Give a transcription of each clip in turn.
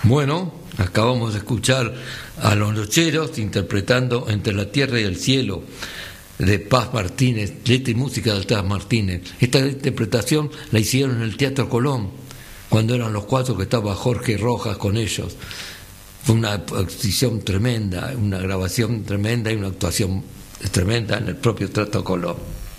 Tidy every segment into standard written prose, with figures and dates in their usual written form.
Bueno, acabamos de escuchar a Los Nocheros interpretando Entre la Tierra y el Cielo de Paz Martínez, letra y música de Paz Martínez. Esta interpretación la hicieron en el Teatro Colón, cuando eran los cuatro, que estaba Jorge Rojas con ellos. Fue una exposición tremenda, una grabación tremenda y una actuación tremenda en el propio Teatro Colón.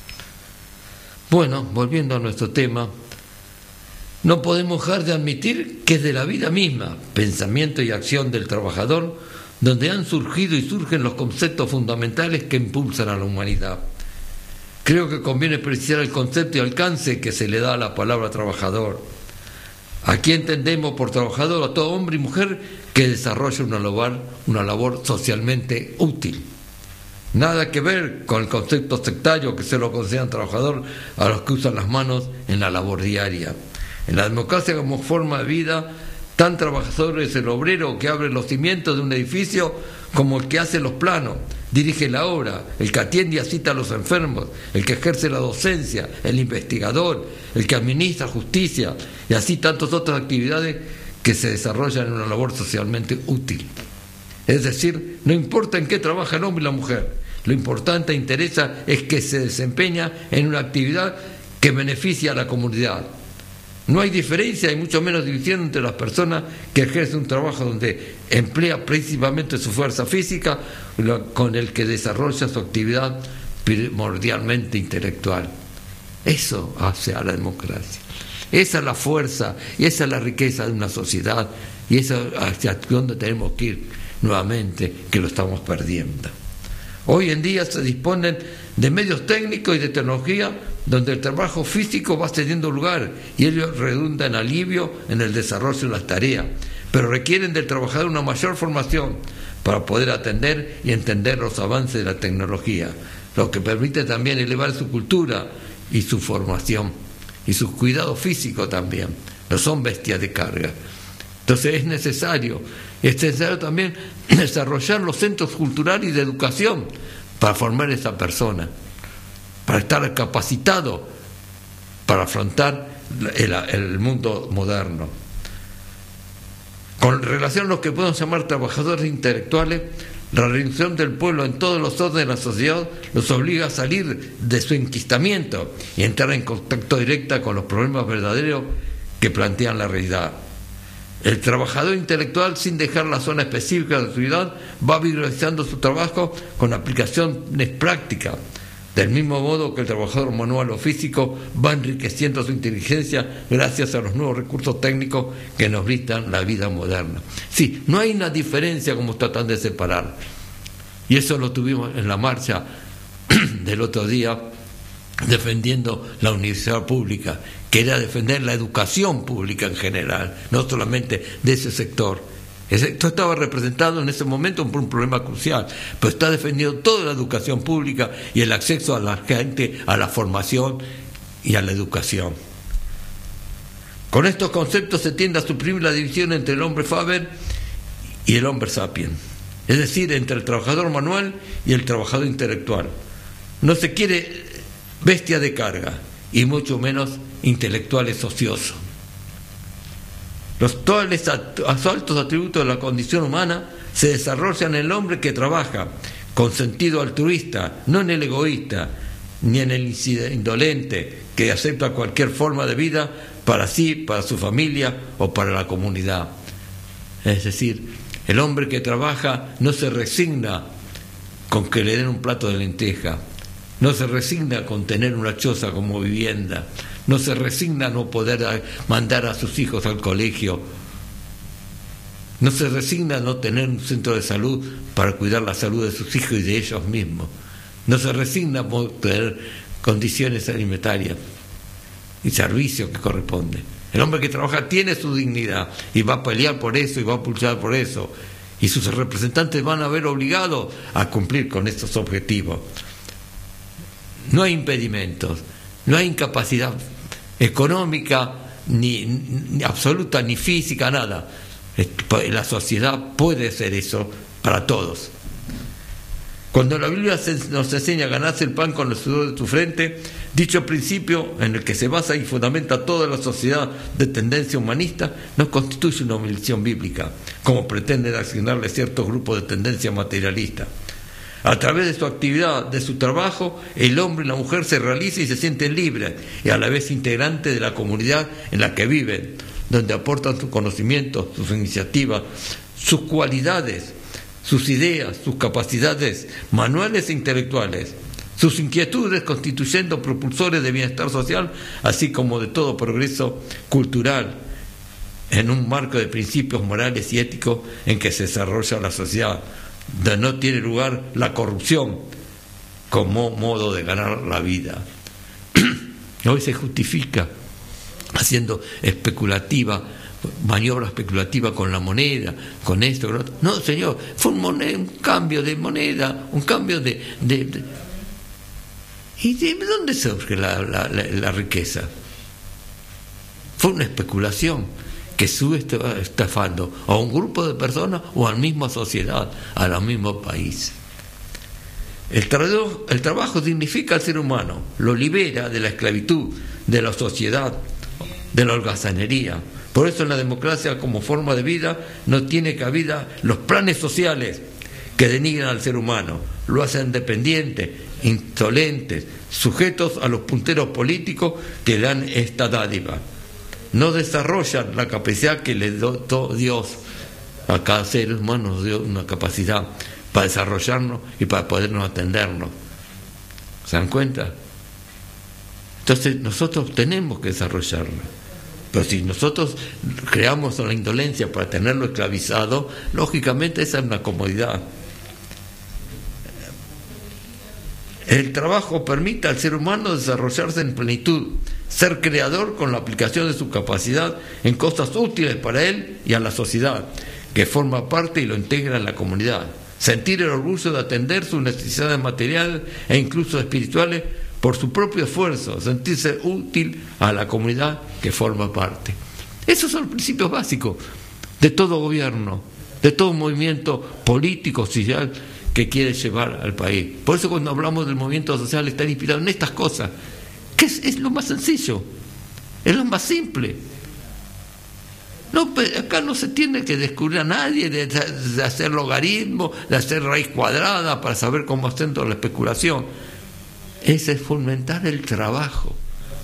Bueno, volviendo a nuestro tema, no podemos dejar de admitir que es de la vida misma, pensamiento y acción del trabajador, donde han surgido y surgen los conceptos fundamentales que impulsan a la humanidad. Creo que conviene precisar el concepto y alcance que se le da a la palabra trabajador. Aquí entendemos por trabajador a todo hombre y mujer que desarrolla una labor socialmente útil. Nada que ver con el concepto sectario que se lo consideran trabajador a los que usan las manos en la labor diaria. En la democracia como forma de vida, tan trabajador es el obrero que abre los cimientos de un edificio como el que hace los planos, dirige la obra, el que atiende y asiste a los enfermos, el que ejerce la docencia, el investigador, el que administra justicia y así tantas otras actividades que se desarrollan en una labor socialmente útil. Es decir, no importa en qué trabaja el hombre y la mujer, lo importante e interesa es que se desempeña en una actividad que beneficia a la comunidad. No hay diferencia y mucho menos división entre las personas que ejercen un trabajo donde emplea principalmente su fuerza física con el que desarrolla su actividad primordialmente intelectual. Eso hace a la democracia. Esa es la fuerza y esa es la riqueza de una sociedad y esa es hacia donde tenemos que ir nuevamente, que lo estamos perdiendo. Hoy en día se disponen de medios técnicos y de tecnología donde el trabajo físico va cediendo lugar y ello redunda en alivio en el desarrollo de las tareas, pero requieren del trabajador una mayor formación para poder atender y entender los avances de la tecnología, lo que permite también elevar su cultura y su formación y su cuidado físico también. No son bestias de carga. Entonces es necesario también desarrollar los centros culturales y de educación para formar a esa persona, para estar capacitado para afrontar el mundo moderno. Con relación a lo que podemos llamar trabajadores intelectuales, la reducción del pueblo en todos los órdenes de la sociedad los obliga a salir de su enquistamiento y entrar en contacto directo con los problemas verdaderos que plantean la realidad. El trabajador intelectual, sin dejar la zona específica de la ciudad, va visualizando su trabajo con aplicaciones prácticas, del mismo modo que el trabajador manual o físico va enriqueciendo su inteligencia gracias a los nuevos recursos técnicos que nos brindan la vida moderna. Sí, no hay una diferencia como tratan de separar. Y eso lo tuvimos en la marcha del otro día, defendiendo la universidad pública, que era defender la educación pública en general, no solamente de ese sector. Ese sector estaba representado en ese momento por un problema crucial, pero está defendiendo toda la educación pública y el acceso a la gente a la formación y a la educación. Con estos conceptos se tiende a suprimir la división entre el hombre Faber y el hombre sapiens, es decir, entre el trabajador manual y el trabajador intelectual. No se quiere bestia de carga y mucho menos intelectuales ociosos. Los tales altos atributos de la condición humana se desarrollan en el hombre que trabaja con sentido altruista, no en el egoísta, ni en el indolente que acepta cualquier forma de vida para sí, para su familia o para la comunidad. Es decir, el hombre que trabaja no se resigna con que le den un plato de lenteja, no se resigna con tener una choza como vivienda, no se resigna a no poder mandar a sus hijos al colegio, no se resigna a no tener un centro de salud para cuidar la salud de sus hijos y de ellos mismos, no se resigna a poder tener condiciones alimentarias y servicios que corresponden. El hombre que trabaja tiene su dignidad y va a pelear por eso y va a pulsar por eso, y sus representantes van a ver obligados a cumplir con estos objetivos. No hay impedimentos, no hay incapacidad económica ni absoluta ni física, nada. La sociedad puede ser eso para todos. Cuando la Biblia nos enseña a ganarse el pan con el sudor de tu frente, dicho principio en el que se basa y fundamenta toda la sociedad de tendencia humanista, no constituye una omisión bíblica, como pretenden asignarle ciertos grupos de tendencia materialista. A través de su actividad, de su trabajo, el hombre y la mujer se realizan y se sienten libres y a la vez integrantes de la comunidad en la que viven, donde aportan sus conocimientos, sus iniciativas, sus cualidades, sus ideas, sus capacidades manuales e intelectuales, sus inquietudes, constituyendo propulsores de bienestar social, así como de todo progreso cultural, en un marco de principios morales y éticos en que se desarrolla la sociedad, donde no tiene lugar la corrupción como modo de ganar la vida. Hoy se justifica haciendo maniobra especulativa con la moneda, con esto, con lo otro. No, señor, fue un cambio de moneda, un cambio de... ¿Y de dónde surge la riqueza? Fue una especulación que sube estafando a un grupo de personas o a la misma sociedad, al mismo país. El trabajo dignifica al ser humano, lo libera de la esclavitud, de la sociedad, de la holgazanería. Por eso en la democracia como forma de vida no tiene cabida los planes sociales que denigran al ser humano, lo hacen dependiente, insolentes, sujetos a los punteros políticos que le dan esta dádiva. No desarrollan la capacidad que le dio Dios a cada ser humano, nos dio una capacidad para desarrollarnos y para podernos atendernos. ¿Se dan cuenta? Entonces nosotros tenemos que desarrollarlo. Pero si nosotros creamos la indolencia para tenerlo esclavizado, lógicamente esa es una comodidad. El trabajo permite al ser humano desarrollarse en plenitud, ser creador con la aplicación de su capacidad en cosas útiles para él y a la sociedad, que forma parte y lo integra en la comunidad. Sentir el orgullo de atender sus necesidades materiales e incluso espirituales por su propio esfuerzo, sentirse útil a la comunidad que forma parte. Esos son los principios básicos de todo gobierno, de todo movimiento político, social que quiere llevar al país. Por eso cuando hablamos del movimiento social está inspirado en estas cosas, que es lo más sencillo, es lo más simple. No, acá no se tiene que descubrir a nadie de hacer logaritmo, de hacer raíz cuadrada para saber cómo hacer toda la especulación. Es fomentar el trabajo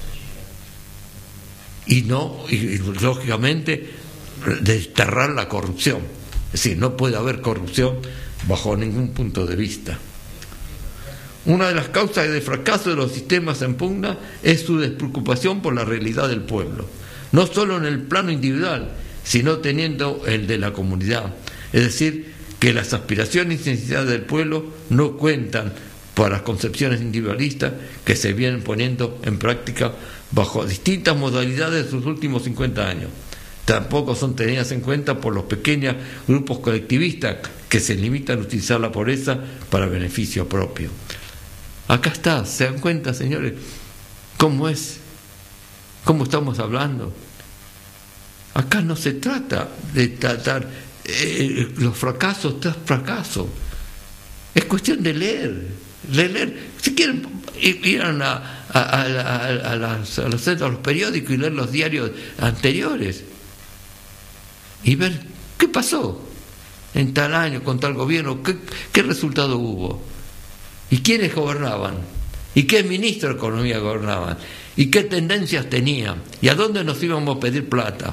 y lógicamente desterrar la corrupción. Es decir, no puede haber corrupción bajo ningún punto de vista. Una de las causas de fracaso de los sistemas en pugna es su despreocupación por la realidad del pueblo, no solo en el plano individual, sino teniendo el de la comunidad. Es decir, que las aspiraciones y necesidades del pueblo no cuentan para las concepciones individualistas que se vienen poniendo en práctica bajo distintas modalidades de sus últimos 50 años. Tampoco son tenidas en cuenta por los pequeños grupos colectivistas que se limitan a utilizar la pobreza para beneficio propio. Acá está, ¿se dan cuenta, señores? ¿Cómo es? ¿Cómo estamos hablando? Acá no se trata de tratar los fracasos tras fracaso. Es cuestión de leer. Si quieren ir a los periódicos y leer los diarios anteriores y ver qué pasó en tal año con tal gobierno, qué resultado hubo y quiénes gobernaban y qué ministros de economía gobernaban y qué tendencias tenían y a dónde nos íbamos a pedir plata.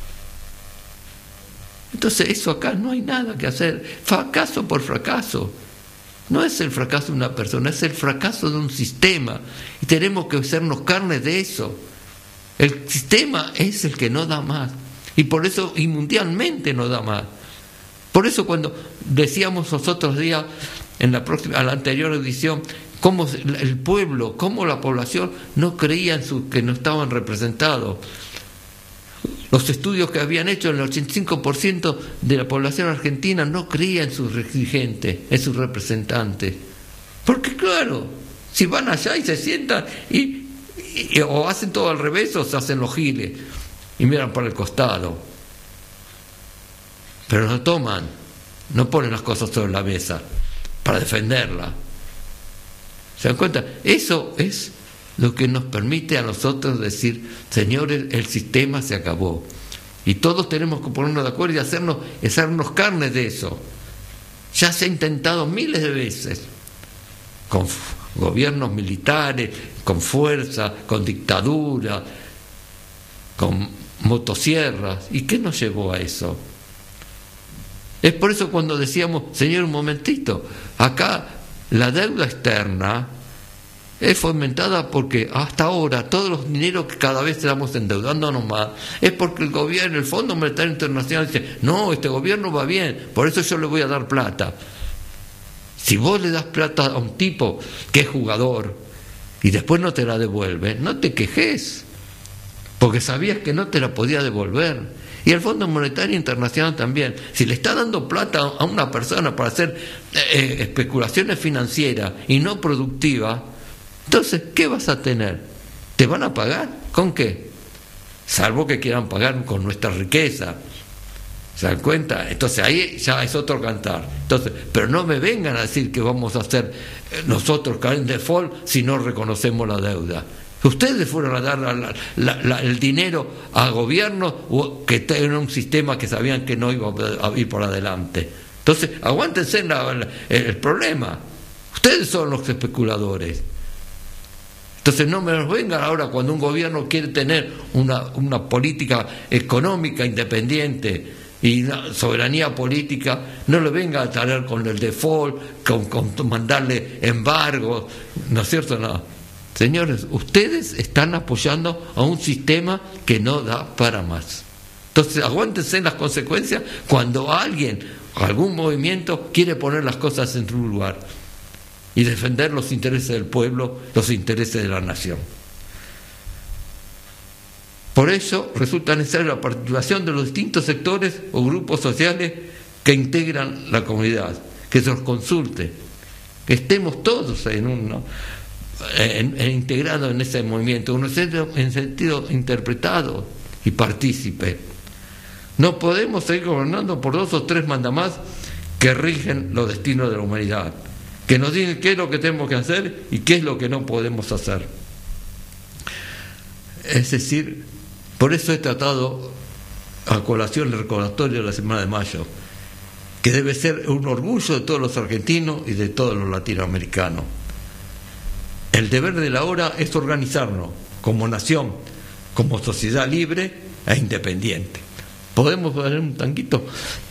Entonces eso acá no hay nada que hacer, fracaso por fracaso. No es el fracaso de una persona, es el fracaso de un sistema. Y tenemos que hacernos carne de eso. El sistema es el que no da más. Y por eso, y mundialmente no da más. Por eso cuando decíamos los otros días, a la anterior edición, cómo el pueblo, cómo la población no creía que no estaban representados. Los estudios que habían hecho, el 85% de la población argentina no creía en sus dirigentes, en sus representantes. Porque claro, si van allá y se sientan o hacen todo al revés o se hacen los giles y miran para el costado. Pero no toman, no ponen las cosas sobre la mesa. para defenderla. ¿Se dan cuenta? Eso es lo que nos permite a nosotros decir, señores, el sistema se acabó. Y todos tenemos que ponernos de acuerdo y hacernos carne de eso. Ya se ha intentado miles de veces, con gobiernos militares, con fuerza, con dictadura, con motosierras. ¿Y qué nos llevó a eso? Es por eso cuando decíamos, señor, un momentito, acá la deuda externa es fomentada porque hasta ahora todos los dineros que cada vez estamos endeudándonos más es porque el gobierno, el Fondo Monetario Internacional dice, no, este gobierno va bien, por eso yo le voy a dar plata. Si vos le das plata a un tipo que es jugador y después no te la devuelve, no te quejes, porque sabías que no te la podía devolver. Y el Fondo Monetario Internacional también, si le está dando plata a una persona para hacer especulaciones financieras y no productivas, entonces, ¿qué vas a tener? ¿Te van a pagar? ¿Con qué? Salvo que quieran pagar con nuestra riqueza. ¿Se dan cuenta? Entonces ahí ya es otro cantar. Entonces, pero no me vengan a decir que vamos a hacer nosotros caer en default si no reconocemos la deuda. Ustedes fueron a dar el dinero a gobiernos que tenían un sistema que sabían que no iba a ir por adelante. Entonces, aguántense el problema. Ustedes son los especuladores. Entonces no me los vengan ahora cuando un gobierno quiere tener una política económica independiente y una soberanía política, no le venga a traer con el default, con mandarle embargos, ¿no es cierto? No. Señores, ustedes están apoyando a un sistema que no da para más. Entonces aguántense las consecuencias cuando alguien, algún movimiento quiere poner las cosas en su lugar y defender los intereses del pueblo, los intereses de la nación. Por eso resulta necesaria la participación de los distintos sectores o grupos sociales que integran la comunidad, que se los consulte, que estemos todos integrados en ese movimiento, en sentido interpretado y partícipe. No podemos seguir gobernando por 2 o 3 mandamás que rigen los destinos de la humanidad, que nos digan qué es lo que tenemos que hacer y qué es lo que no podemos hacer. Es decir, por eso he tratado a colación el recordatorio de la Semana de Mayo, que debe ser un orgullo de todos los argentinos y de todos los latinoamericanos. El deber de la hora es organizarnos como nación, como sociedad libre e independiente. ¿Podemos poner un tanquito?